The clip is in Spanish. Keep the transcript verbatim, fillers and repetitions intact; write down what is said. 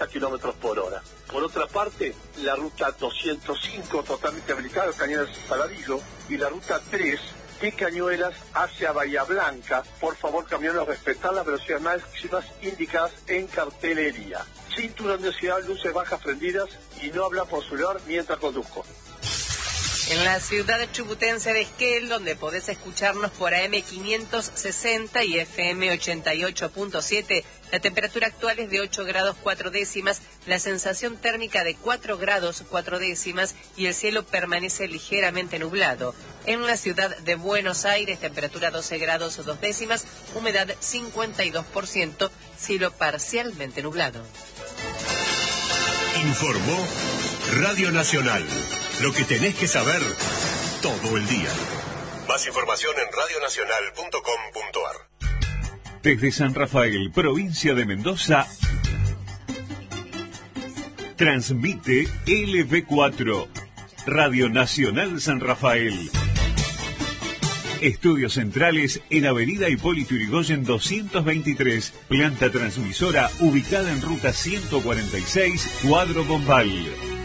kilómetros por hora. Por otra parte, la ruta doscientos cinco totalmente habilitada, Cañuelas Saladillo, y la ruta tres de Cañuelas hacia Bahía Blanca. Por favor, camioneros, respetar las velocidades máximas indicadas en cartelería. Cinturón de velocidad, luces bajas prendidas y no hablar por celular mientras conduzco. En la ciudad chubutense de Esquel, donde podés escucharnos por A M quinientos sesenta y F M ochenta y ocho punto siete, la temperatura actual es de ocho grados cuatro décimas, la sensación térmica de cuatro grados cuatro décimas y el cielo permanece ligeramente nublado. En la ciudad de Buenos Aires, temperatura doce grados dos décimas, humedad cincuenta y dos por ciento, cielo parcialmente nublado. Informó Radio Nacional. Lo que tenés que saber todo el día. Más información en radio nacional punto com punto a r. Desde San Rafael, provincia de Mendoza, transmite L B cuatro, Radio Nacional San Rafael. Estudios centrales en Avenida Hipólito Yrigoyen doscientos veintitrés, planta transmisora ubicada en ruta ciento cuarenta y seis, Cuadro Bombal.